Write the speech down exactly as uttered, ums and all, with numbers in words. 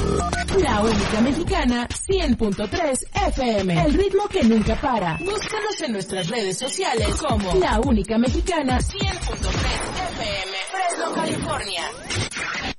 La única mexicana, cien punto tres F M. El ritmo que nunca para. Búscanos en nuestras redes sociales como La Única Mexicana, cien punto tres F M. Fresno, California.